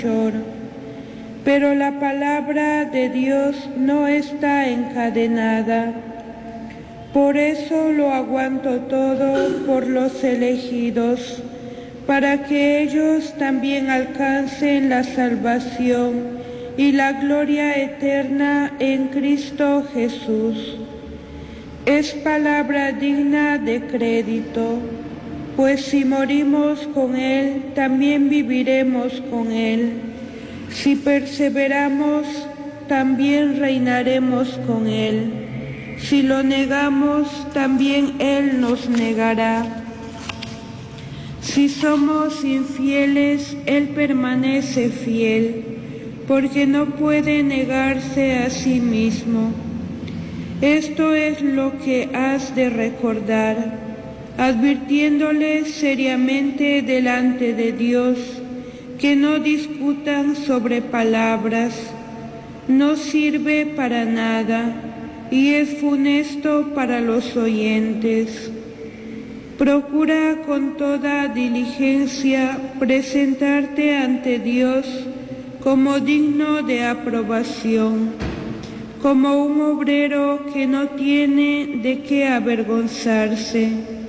pero la palabra de Dios no está encadenada. Por eso lo aguanto todo por los elegidos, para que ellos también alcancen la salvación y la gloria eterna en Cristo Jesús. Es palabra digna de crédito, pues si morimos con Él, también viviremos con Él. Si perseveramos, también reinaremos con Él. Si lo negamos, también Él nos negará. Si somos infieles, Él permanece fiel, porque no puede negarse a sí mismo. Esto es lo que has de recordar, advirtiéndoles seriamente delante de Dios, que no discutan sobre palabras, no sirve para nada y es funesto para los oyentes. Procura con toda diligencia presentarte ante Dios como digno de aprobación, como un obrero que no tiene de qué avergonzarse,